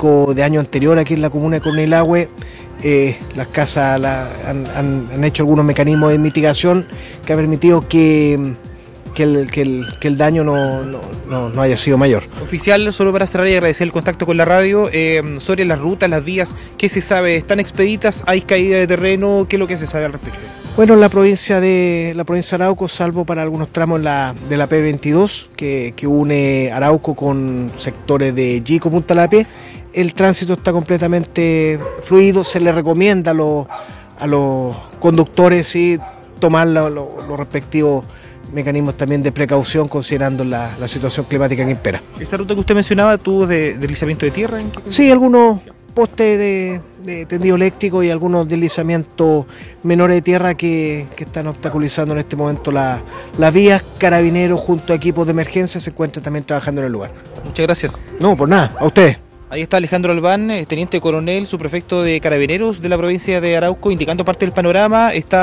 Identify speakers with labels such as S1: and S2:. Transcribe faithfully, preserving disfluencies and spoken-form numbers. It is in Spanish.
S1: sismológico de año anterior aquí en la comuna de Cornelahue. Eh, las casas la, han, han, han hecho algunos mecanismos de mitigación que ha permitido que, que, el, que, el, que el daño no, no, no, no haya sido mayor.
S2: Oficial, solo para cerrar y agradecer el contacto con la radio, eh, sobre las rutas, las vías, ¿qué se sabe? ¿Están expeditas? ¿Hay caída de terreno? ¿Qué es lo que se sabe al respecto?
S1: Bueno, en la provincia de la provincia de Arauco, salvo para algunos tramos la, de la P veintidós, que, que une Arauco con sectores de Yico, Punta Lapé, el tránsito está completamente fluido. Se le recomienda a los, a los conductores ¿sí? tomar lo, lo, los respectivos mecanismos también de precaución considerando la, la situación climática que impera.
S2: ¿Esta ruta que usted mencionaba tuvo de deslizamiento de tierra? ¿En qué
S1: sí, algunos postes de, de tendido eléctrico y algunos deslizamientos menores de tierra que, que están obstaculizando en este momento la, las vías. Carabineros junto a equipos de emergencia se encuentran también trabajando en el lugar.
S2: Muchas gracias.
S1: No, por nada, a ustedes.
S2: Ahí está Alejandro Albán, teniente coronel, subprefecto de Carabineros de la provincia de Arauco, indicando parte del panorama. Está